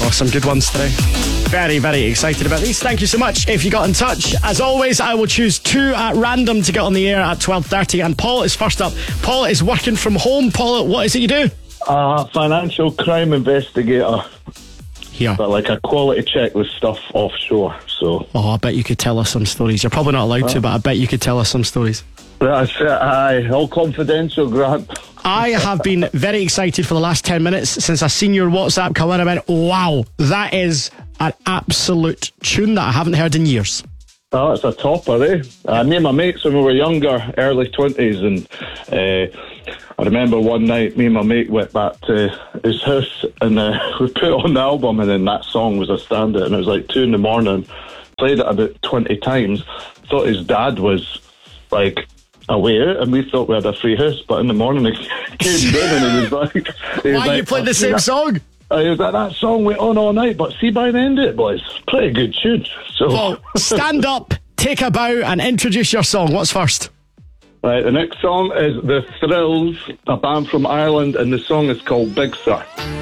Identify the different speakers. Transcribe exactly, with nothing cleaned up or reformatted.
Speaker 1: Oh, some good ones today. Very, very excited about these. Thank you so much if you got in touch. As always, I will choose two at random to get on the air at twelve thirty. And Paul is first up. Paul is working from home. Paul, what is it you do?
Speaker 2: Uh, financial crime investigator.
Speaker 1: Here.
Speaker 2: But like a quality check with stuff offshore, so...
Speaker 1: Oh, I bet you could tell us some stories. You're probably not allowed huh? to, but I bet you could tell us some stories.
Speaker 2: That's it, aye. All confidential, Grant.
Speaker 1: I have been very excited for the last ten minutes since I seen your WhatsApp come in. I went, wow, that is an absolute tune that I haven't heard in years.
Speaker 2: Oh, it's a topper, eh? Uh, me and my mates when we were younger, early twenties, and uh, I remember one night me and my mate went back to his house and uh, we put on the album, and then that song was a standard, and it was like two in the morning. Played it about twenty times. Thought his dad was like away, and we thought we had a free house, but in the morning he came in and he was like... He was
Speaker 1: Why
Speaker 2: like,
Speaker 1: you played the same song?
Speaker 2: Uh, he was like, that song went on all night, but see, by the end of it, boys, pretty good tune. So,
Speaker 1: well, stand up, take a bow, and introduce your song. What's first?
Speaker 2: Right, the next song is The Thrills, a band from Ireland, and the song is called Big Sir.